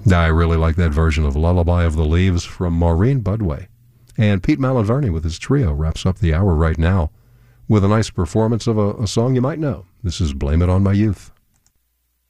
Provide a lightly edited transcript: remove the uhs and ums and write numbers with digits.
I really like that version of Lullaby of the Leaves from Maureen Budway. And Pete Malaverni with his trio wraps up the hour right now with a nice performance of a song you might know. This is Blame It on My Youth.